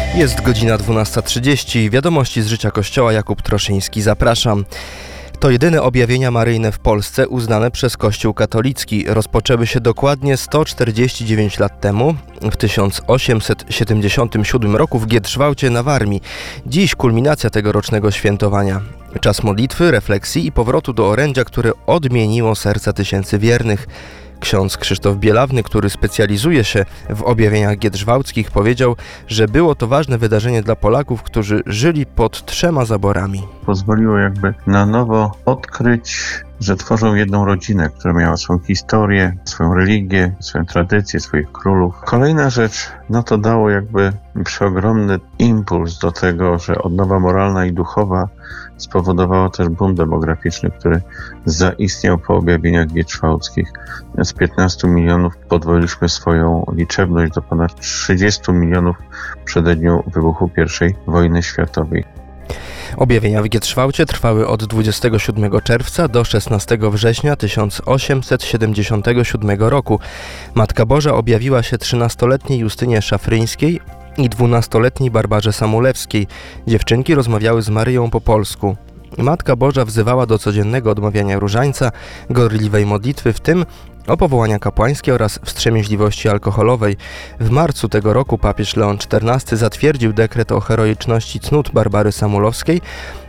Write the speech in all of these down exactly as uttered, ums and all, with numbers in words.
Jest godzina dwunasta trzydzieści. Wiadomości z życia Kościoła. Jakub Troszyński, zapraszam. To jedyne objawienia maryjne w Polsce uznane przez Kościół katolicki. Rozpoczęły się dokładnie sto czterdzieści dziewięć lat temu, w tysiąc osiemset siedemdziesiątym siódmym roku w Giedrzwałcie na Warmii. Dziś kulminacja tegorocznego świętowania. Czas modlitwy, refleksji i powrotu do orędzia, które odmieniło serca tysięcy wiernych. Ksiądz Krzysztof Bielawny, który specjalizuje się w objawieniach giedrzwałckich, powiedział, że było to ważne wydarzenie dla Polaków, którzy żyli pod trzema zaborami. Pozwoliło jakby na nowo odkryć, że tworzą jedną rodzinę, która miała swoją historię, swoją religię, swoją tradycję, swoich królów. Kolejna rzecz, no to dało jakby przeogromny impuls do tego, że odnowa moralna i duchowa spowodowała też boom demograficzny, który zaistniał po objawieniach giedrzwałckich. Z piętnastu milionów podwoiliśmy swoją liczebność do ponad trzydziestu milionów w przededniu wybuchu pierwszej wojny światowej. Objawienia w Giedrzwałcie trwały od dwudziestego siódmego czerwca do szesnastego września tysiąc osiemset siedemdziesiątego siódmego roku. Matka Boża objawiła się trzynastoletniej Justynie Szafryńskiej i dwunastoletniej Barbarze Samulewskiej. Dziewczynki rozmawiały z Maryją po polsku. Matka Boża wzywała do codziennego odmawiania różańca, gorliwej modlitwy, w tym o powołania kapłańskie oraz wstrzemięźliwości alkoholowej. W marcu tego roku papież Leon czternasty zatwierdził dekret o heroiczności cnót Barbary Samulewskiej,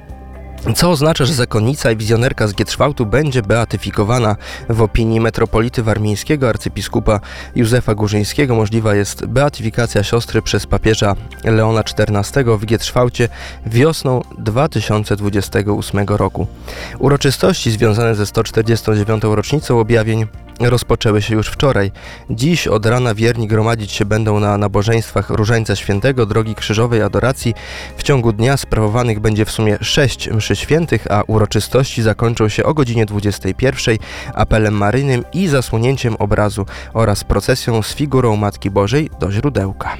co oznacza, że zakonnica i wizjonerka z Giedrzwałtu będzie beatyfikowana. W opinii metropolity warmińskiego arcybiskupa Józefa Górzyńskiego możliwa jest beatyfikacja siostry przez papieża Leona czternastego w Giedrzwałcie wiosną dwa tysiące dwudziestego ósmego roku. Uroczystości związane ze sto czterdziestą dziewiątą rocznicą objawień rozpoczęły się już wczoraj. Dziś od rana wierni gromadzić się będą na nabożeństwach Różańca Świętego, Drogi Krzyżowej Adoracji. W ciągu dnia sprawowanych będzie w sumie sześć mszy świętych, a uroczystości zakończą się o godzinie dwudziestej pierwszej apelem maryjnym i zasłonięciem obrazu oraz procesją z figurą Matki Bożej do źródełka.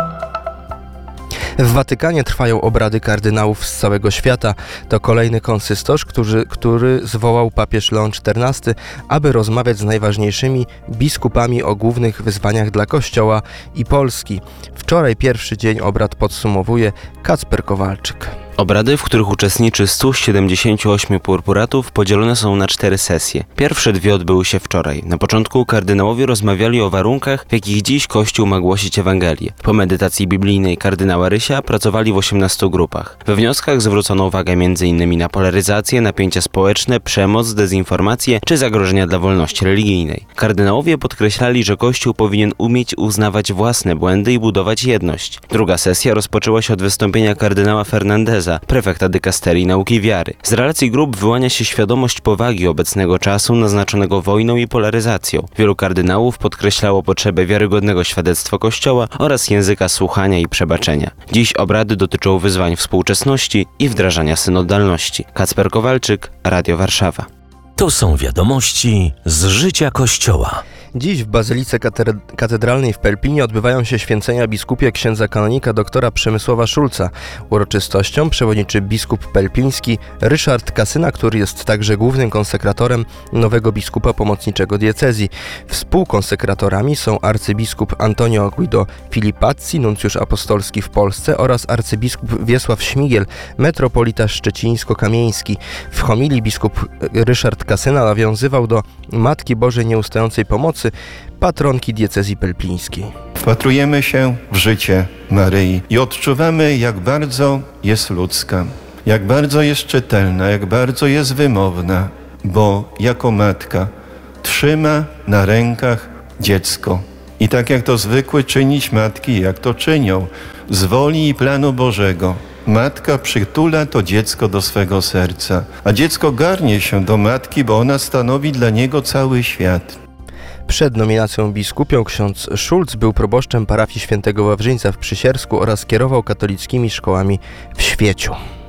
W Watykanie trwają obrady kardynałów z całego świata. To kolejny konsystorz, który, który zwołał papież Leon czternasty, aby rozmawiać z najważniejszymi biskupami o głównych wyzwaniach dla Kościoła i Polski. Wczoraj pierwszy dzień obrad podsumowuje Kacper Kowalczyk. Obrady, w których uczestniczy stu siedemdziesięciu ośmiu purpuratów, podzielone są na cztery sesje. Pierwsze dwie odbyły się wczoraj. Na początku kardynałowie rozmawiali o warunkach, w jakich dziś Kościół ma głosić Ewangelię. Po medytacji biblijnej kardynała Rysia pracowali w osiemnastu grupach. We wnioskach zwrócono uwagę między innymi na polaryzację, napięcia społeczne, przemoc, dezinformację czy zagrożenia dla wolności religijnej. Kardynałowie podkreślali, że Kościół powinien umieć uznawać własne błędy i budować jedność. Druga sesja rozpoczęła się od wystąpienia kardynała Fernandeza, prefekta dykasterii nauki wiary. Z relacji grup wyłania się świadomość powagi obecnego czasu naznaczonego wojną i polaryzacją. Wielu kardynałów podkreślało potrzebę wiarygodnego świadectwa Kościoła oraz języka słuchania i przebaczenia. Dziś obrady dotyczą wyzwań współczesności i wdrażania synodalności. Kacper Kowalczyk, Radio Warszawa. To są wiadomości z życia Kościoła. Dziś w Bazylice Katedralnej w Pelplinie odbywają się święcenia biskupie księdza kanonika doktora Przemysława Szulca. Uroczystością przewodniczy biskup pelpliński Ryszard Kasyna, który jest także głównym konsekratorem nowego biskupa pomocniczego diecezji. Współkonsekratorami są arcybiskup Antonio Guido Filipazzi, nuncjusz apostolski w Polsce, oraz arcybiskup Wiesław Śmigiel, metropolita szczecińsko-kamieński. W homilii biskup Ryszard Kasyna nawiązywał do Matki Bożej Nieustającej Pomocy, patronki diecezji pelplińskiej. Wpatrujemy się w życie Maryi i odczuwamy, jak bardzo jest ludzka, jak bardzo jest czytelna, jak bardzo jest wymowna, bo jako matka trzyma na rękach dziecko. I tak jak to zwykły czynić matki, jak to czynią, z woli i planu Bożego, matka przytula to dziecko do swego serca, a dziecko garnie się do matki, bo ona stanowi dla niego cały świat. Przed nominacją biskupią ksiądz Szulc był proboszczem parafii świętego Wawrzyńca w Przysiersku oraz kierował katolickimi szkołami w Świeciu.